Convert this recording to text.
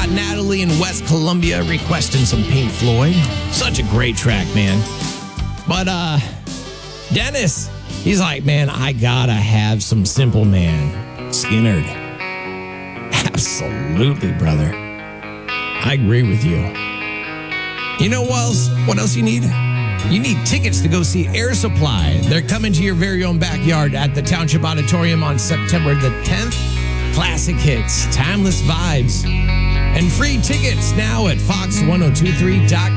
got Natalie in West Columbia requesting some Pink Floyd. Such a great track, man. But Dennis, he's like, man, I gotta have some Simple Man. Skynyrd. Absolutely, brother. I agree with you. You know what else? What else you need? You need tickets to go see Air Supply. They're coming to your very own backyard at the Township Auditorium on September the 10th. Classic hits, timeless vibes, and free tickets now at fox1023.com.